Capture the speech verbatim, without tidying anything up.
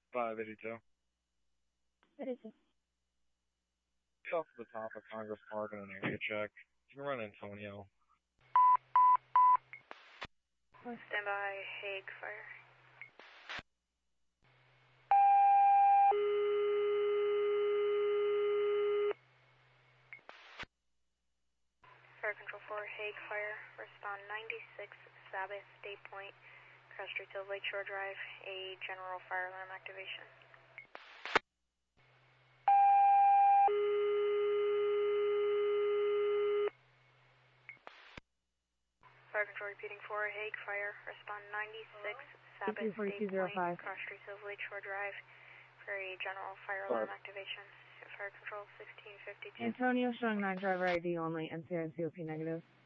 five eighty-two. eighty-two. Off the top of Congress Park in an area check. You can run Antonio. Stand by, Hague Fire. Fire Control four, Hague Fire. Respond ninety-six Sabbath, State Point, Cross Street to Lakeshore Drive. A general fire alarm activation. Fire Control repeating four, Hague Fire. Respond ninety-six Sabbath, State Point, Cross Street to Lakeshore Drive for a general fire alarm activation. Fire Control sixteen fifty-two. Antonio showing nine driver I D only, N C I C O P negative.